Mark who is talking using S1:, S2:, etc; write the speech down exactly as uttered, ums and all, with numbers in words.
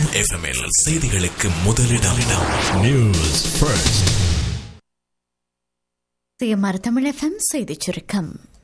S1: F M L செய்திகளுக்கு முதலிடம்.
S2: News first.
S3: CMR Tamil FM செய்திச் சுருக்கம்.